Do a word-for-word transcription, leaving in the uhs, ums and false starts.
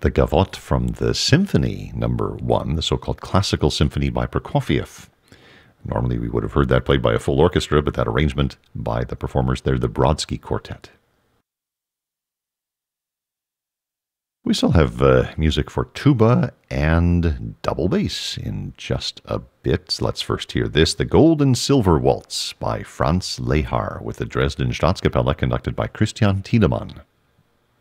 The Gavotte from the Symphony Number One, the so-called Classical Symphony by Prokofiev. Normally we would have heard that played by a full orchestra, but that arrangement by the performers there, the Brodsky Quartet. We still have uh, music for tuba and double bass in just a bit. Let's first hear this, the Gold and Silver Waltz by Franz Lehár with the Dresden Staatskapelle conducted by Christian Tiedemann.